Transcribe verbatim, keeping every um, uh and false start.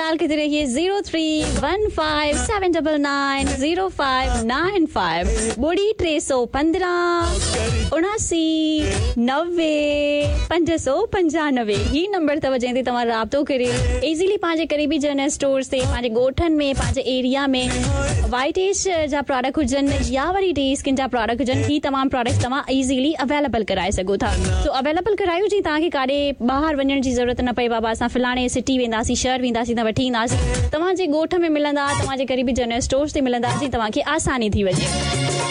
dial करते रहिए zero three one five seven nine nine zero five nine five ॿुड़ी टे सौ पंद्रहं उणासी नवे पंज सौ पंजानवे ही नंबर अथव जंहिं ते तव्हां राब्तो करे इज़ीली पंहिंजे क़रीबी जनरल स्टोर्स ते पंहिंजे ॻोठनि में पंहिंजे एरिया में वाइटेज जा प्रोडक्ट हुजनि या वरी डे स्किन जा प्रोडक्ट हुजनि ही तमामु प्रोडक्ट्स तव्हां इज़ीली अवेलेबल कराए सघो था सो अवेलेबल करायो जीअं तव्हांखे काॾे ॿाहिरि वञण जी ज़रूरत न पए बाबा असां फलाणे सिटी वेंदासीं शहर वेंदासीं त वठी ईंदासीं तव्हांजे ॻोठ में मिलंदा तव्हांजे क़रीबी जनरल स्टोर्स ते मिलंदा जीअं तव्हांखे आसानी थी वञे